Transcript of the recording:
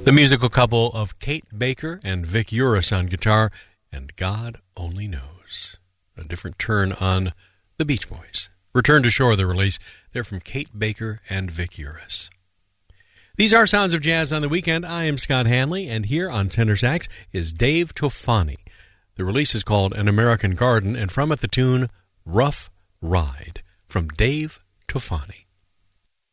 The musical couple of Kate Baker and Vic Uris on guitar, and God Only Knows. A different turn on the Beach Boys. Return to Shore, the release. They're from Kate Baker and Vic Uris. These are Sounds of Jazz on the Weekend. I am Scott Hanley, and here on tenor sax is Dave Tofani. The release is called An American Garden, and from it the tune Rough Ride from Dave Tofani.